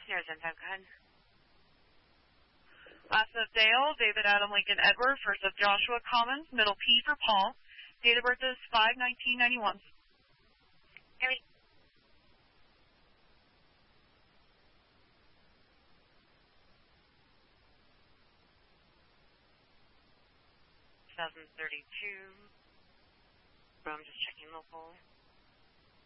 010, go ahead. Last of Dale, David Adam Lincoln Edward. First of Joshua Commons, middle P for Paul. Date of birth is 5/1991. Harry. 2032. I'm just checking local.